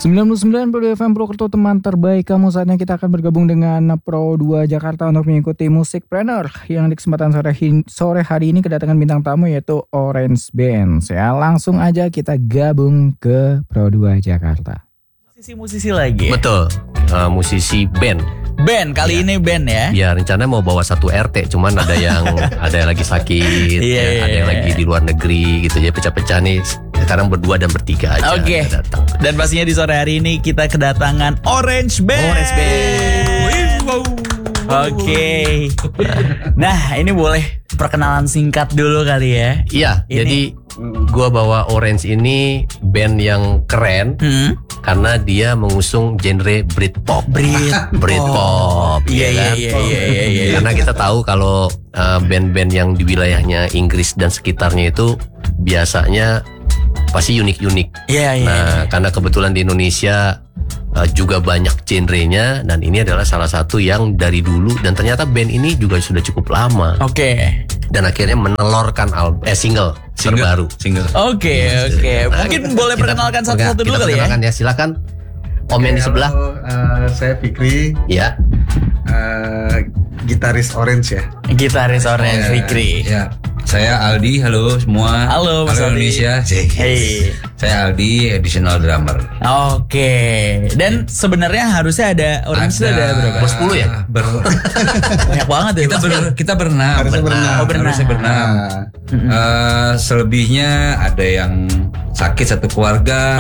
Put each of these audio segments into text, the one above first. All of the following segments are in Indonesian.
99.2 FM Purwokerto, teman terbaik kamu. Saatnya kita akan bergabung dengan Pro 2 Jakarta untuk mengikuti Musikpreneur yang di kesempatan sore hari ini kedatangan bintang tamu yaitu Orange Band. Ya, langsung aja kita gabung ke Pro 2 Jakarta. Musisi lagi. Betul, musisi band. Band kali ini band ya. Ya rencananya mau bawa satu RT, cuman ada yang lagi sakit, ada yang lagi di luar negeri gitu. Jadi pecah-pecah nih. Sekarang berdua dan bertiga aja. Oke. Dan pastinya di sore hari ini kita kedatangan Orange Band. Orange Band. Oke. Nah, ini boleh perkenalan singkat dulu kali ya. Iya, jadi gua bawa Orange ini band yang keren karena dia mengusung genre Britpop. Britpop. Iya. Karena kita tahu kalau band-band yang di wilayahnya Inggris dan sekitarnya itu biasanya pasti unik-unik. Iya. Nah, karena kebetulan di Indonesia juga banyak genrenya, dan ini adalah salah satu yang dari dulu, dan ternyata band ini juga sudah cukup lama. Oke. Dan akhirnya menelorkan single terbaru. Oke. Mungkin boleh perkenalkan satu-satu dulu kali ya. Ya, silakan. Om yang di sebelah. Saya Fikri. Ya. Gitaris Orange ya. Gitaris Orange Fikri. Ya. Saya Aldi, halo semua. Halo Mas Aldi. Indonesia. Hey. Saya Aldi, additional drummer. Oke. Dan sebenarnya harusnya ada Orange itu ada berapa? 10 ya? Banyak banget ya. Kita berenam. Harusnya berenam. Selebihnya ada yang sakit satu keluarga,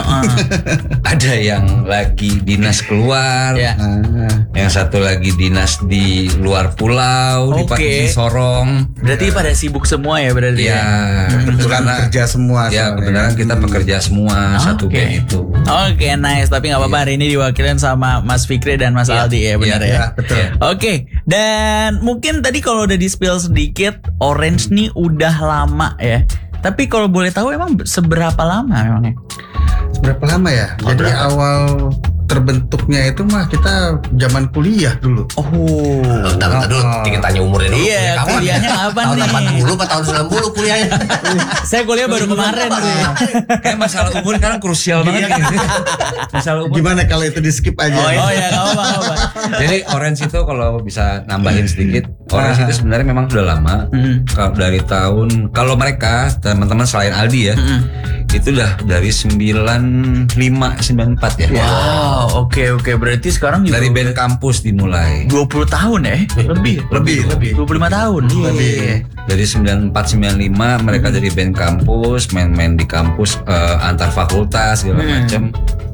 ada yang lagi dinas keluar, yang satu lagi dinas di luar pulau, di Sorong. Berarti pada sibuk semua ya berarti ya? Kebetulan kerja semua. Ya kebetulan kita bekerja semua satu band itu. Oke, nice. Tapi nggak apa-apa, hari ini diwakilin sama Mas Fikri dan Mas Aldi ya, benar ya? Betul. Oke, dan mungkin tadi kalau udah di spill sedikit, Orange nih udah lama ya. Tapi kalau boleh tahu emang seberapa lama emangnya? Seberapa lama ya? Jadi awal terbentuknya itu mah kita zaman kuliah dulu. Bentar dulu, kita tanya umurnya dulu. Iya, kuliahnya kapan nih? Tahun 80 atau tahun 90 kuliahnya? Saya kuliah baru kemarin sih. Kayak masalah umur sekarang krusial banget. Masalah umur. Gimana kalau itu di skip aja? Oh iya, gak apa-apa. Jadi Orange itu kalau bisa nambahin sedikit, Orange itu sebenarnya memang sudah lama. Kalau dari tahun, kalau mereka teman-teman selain Aldi ya, itu udah dari 95, 94 ya. Wow, oke. Berarti sekarang juga dari band kampus dimulai. 20 tahun ya? Lebih. 25 tahun. Lebih. Dari 94, 95 mereka dari band kampus, main-main di kampus antar fakultas segala macam.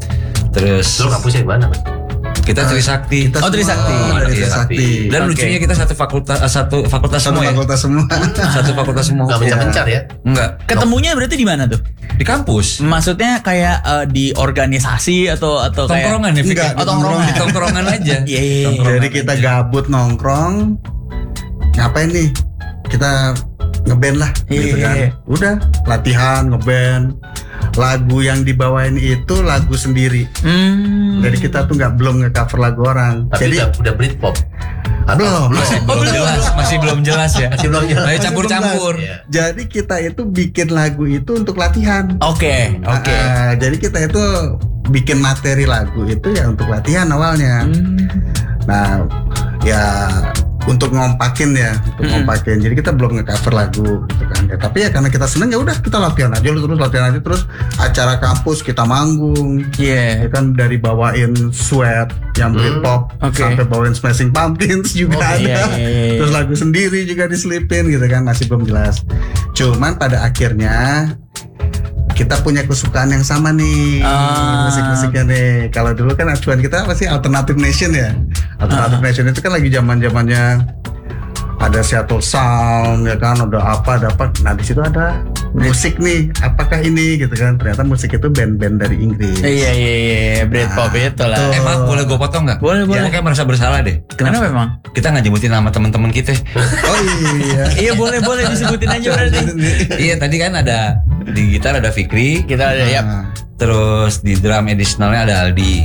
Terus Lu kampusnya di mana, Mas? kita Trisakti. Trisakti. Dan lucunya kita satu fakultas semua. Satu fakultas semua. Gak mencar ya? Enggak. Ketemunya berarti di mana tuh? Di kampus. Maksudnya kayak di organisasi atau Tongkrongan ya? Enggak, di tongkrongan aja. Iya. Jadi kita gabut nongkrong. Ngapain nih? Kita ngeband lah gitu kan. Udah latihan ngeband. Lagu yang dibawain itu lagu sendiri. Jadi kita tuh belum nge-cover lagu orang. Tapi jadi udah Britpop. belum. Masih belum jelas ya. Masih campur-campur. Jadi kita itu bikin lagu itu untuk latihan. Oke. Jadi kita itu bikin materi lagu itu ya untuk latihan awalnya. Nah, ya untuk ngompakin. Jadi kita belum nge-cover lagu gitu kan. Ya, tapi ya karena kita seneng ya udah kita latihan aja terus acara kampus kita manggung. Iya. Ya kan dari bawain Sweat yang Britpop sampai bawain Smashing Pumpkins juga ada. Iya. Terus lagu sendiri juga diselipin gitu kan, masih belum jelas. Cuman pada akhirnya kita punya kesukaan yang sama nih, musik-musiknya nih. Kalau dulu kan acuan kita pasti Alternative Nation ya. Alternative Nation itu kan lagi zaman-zamannya ada Seattle Sound ya kan, ada apa. Nah di situ ada musik nih, apakah ini gitu kan? Ternyata musik itu band-band dari Inggris. Iya, Britpop itu lah. Emang boleh gue potong nggak? Boleh. Ya, kayak merasa bersalah deh. Kenapa emang? Kita nggak nyebutin nama teman-teman kita. Oh iya. Iya boleh disebutin aja berarti. Iya tadi kan ada di gitar ada Fikri, Kita ada terus di drum additionalnya ada Aldi,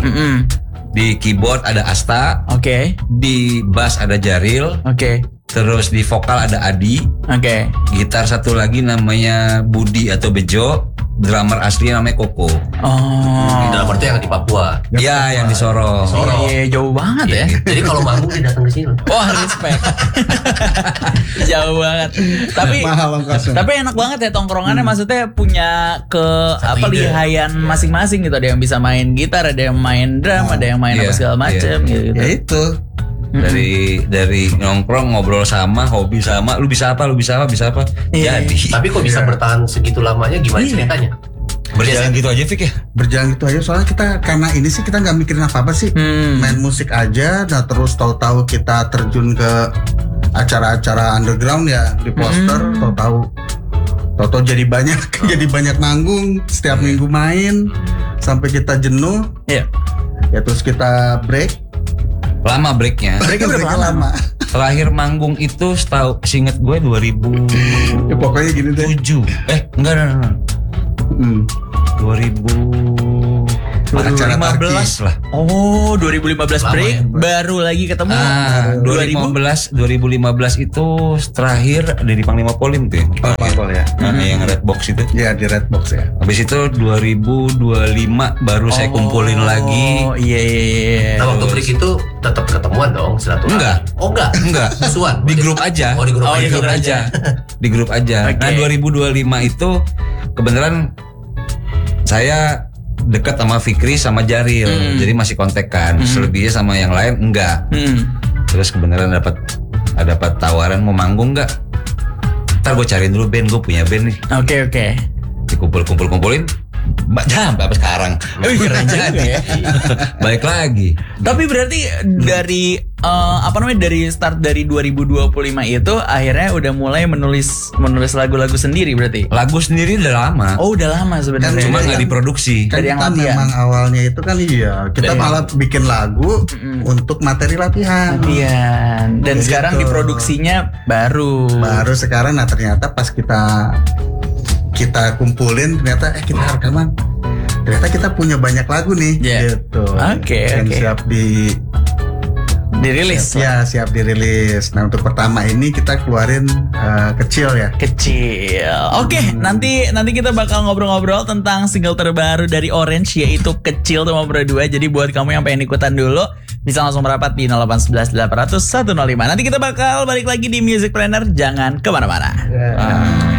di keyboard ada Asta, di bass ada Jaril, terus di vokal ada Adi, gitar satu lagi namanya Budi atau Bejo, drummer asli namanya Koko. Drummer itu yang di Papua. Iya, yang di Sorong. Iya, jauh banget ya. Jadi kalau manggung dia datang ke sini. Wah, respect. Jauh banget. Tapi Mahal ongkosnya. tapi enak banget ya tongkrongannya, maksudnya punya lihaian masing-masing gitu. Ada yang bisa main gitar, ada yang main drum, ada yang main apa segala macem gitu. Ya itu. Dari nongkrong ngobrol sama, hobi sama, lu bisa apa. Jadi Tapi kok bisa bertahan segitu lamanya, gimana ceritanya? berjalan gitu aja Fik ya. Berjalan gitu aja, soalnya kita karena ini sih kita nggak mikirin apa-apa sih, main musik aja. Nah terus tahu-tahu kita terjun ke acara-acara underground ya, di poster. Tahu-tahu jadi banyak manggung setiap minggu main sampai kita jenuh. Iya. Ya terus kita break. Lama breaknya. Breaknya berapa lama? Terakhir manggung itu seinget gue 2007. Ya pokoknya gini deh. Enggak. 2015 lah. Oh, 2015 break, ya, baru lagi ketemu. 2015 itu terakhir ada di Panglima Polim tuh ya. Pol ya. Yang Red Box itu. Ya di Red Box ya. Habis itu 2025 baru saya kumpulin lagi. Oh iya. Nah waktu break itu tetap ketemuan dong silaturahmi. Enggak. Oh enggak. Musuhan. Di grup aja. Oh di grup di grup aja. Di grup aja. Oke. Nah 2025 itu kebetulan saya dekat sama Fikri sama Jaril, jadi masih kontekan. Selebihnya sama yang lain enggak. Terus kebenaran dapat tawaran mau manggung enggak? Ntar gue cariin dulu band, gue punya band nih. Oke. Dikumpulin. Sampai sekarang. Keren juga ya. Balik lagi. Tapi berarti dari dari start dari 2025 itu akhirnya udah mulai menulis lagu-lagu sendiri berarti. Lagu sendiri udah lama. Oh, udah lama sebenarnya. Cuma nggak diproduksi. Kan Dari yang kita latihan. memang awalnya itu kan kita malah bikin lagu untuk materi latihan. Dan Gitu. sekarang diproduksinya baru. Sekarang, nah ternyata pas kita kumpulin ternyata kita rekaman. Ternyata kita punya banyak lagu nih, gitu. Oke. Yang siap dirilis. Siap dirilis. Nah untuk pertama ini kita keluarin kecil ya. Kecil. Oke, nanti kita bakal ngobrol-ngobrol tentang single terbaru dari Orange yaitu Kecil sama Pro 2. Jadi buat kamu yang pengen ikutan dulu bisa langsung merapat di 0811 800 105. Nanti kita bakal balik lagi di Music Planner, jangan kemana-mana.